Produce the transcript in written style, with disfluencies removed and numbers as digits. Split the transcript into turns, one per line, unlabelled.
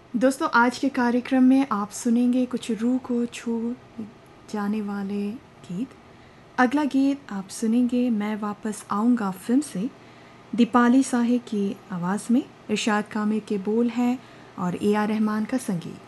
दोस्तों आज के कार्यक्रम में आप सुनेंगे कुछ रूह को छू जाने वाले गीत। अगला गीत आप सुनेंगे मैं वापस आऊँगा फ़िल्म से। दीपाली साहे की आवाज़ में इरशाद कामिल के बोल हैं और ए आर रहमान का संगीत।